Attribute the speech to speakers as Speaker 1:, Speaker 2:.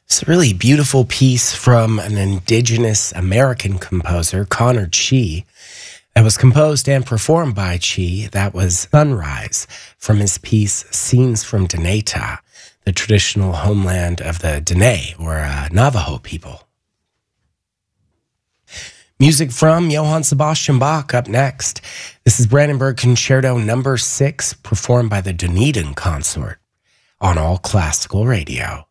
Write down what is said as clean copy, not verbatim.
Speaker 1: It's a really beautiful piece from an indigenous American composer, Connor Chi, that was composed and performed by Chi. That was Sunrise from his piece Scenes from Dinétah, the traditional homeland of the Diné, or Navajo people. Music from Johann Sebastian Bach up next. This is Brandenburg Concerto No. 6, performed by the Dunedin Consort on All Classical Radio.